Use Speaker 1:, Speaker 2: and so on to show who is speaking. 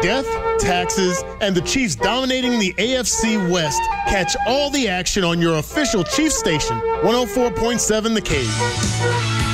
Speaker 1: death, taxes, and the Chiefs dominating the AFC West. Catch all the action on your official Chiefs station, 104.7 The Cave.